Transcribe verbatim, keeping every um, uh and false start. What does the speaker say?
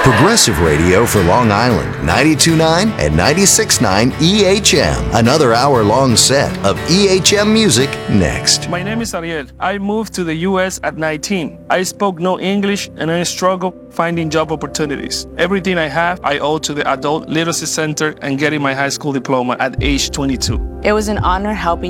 Progressive radio for Long Island, ninety-two point nine and ninety-six point nine E H M. Another hour-long set of E H M music next. My name is Ariel. I moved to the U S at nineteen. I spoke no English and I struggled finding job opportunities. Everything I have, I owe to the Adult Literacy Center and getting my high school diploma at age twenty-two. It was an honor helping